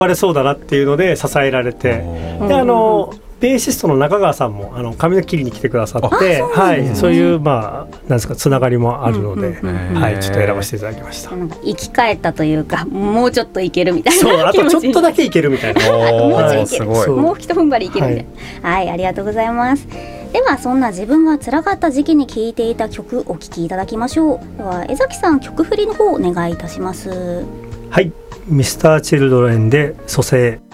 れそうだなっていうので支えられて、でベーシストの中川さんも髪の切りに来てくださって、はい、そういうなんですかつながりもあるので、はい、ちょっと選ばせていただきました。 なんか生き返ったというか、もうちょっといけるみたいな。 そう、あとちょっとだけいけるみたいな。 もうちょいいける、もう一踏ん張りいけるみたいな。はい、ありがとうございます。ではそんな自分が辛かった時期に聴いていた曲お聴きいただきましょう。では江崎さん、曲振りの方お願いいたします。 はい、Mr.Children で蘇生。